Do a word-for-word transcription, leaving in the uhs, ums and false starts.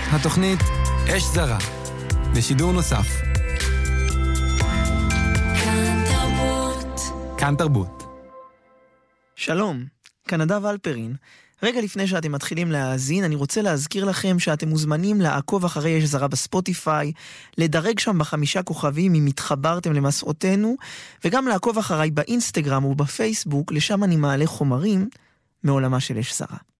התוכנית אש זרה, בשידור נוסף. כאן תרבות. כאן תרבות. שלום, כאן נדב אלפרין. רגע לפני שאתם מתחילים להאזין, אני רוצה להזכיר לכם שאתם מוזמנים לעקוב אחרי אש זרה בספוטיפיי, לדרג שם בחמישה כוכבים אם התחברתם למסעותינו, וגם לעקוב אחריי באינסטגרם ובפייסבוק, לשם אני מעלה חומרים מעולמה של אש זרה.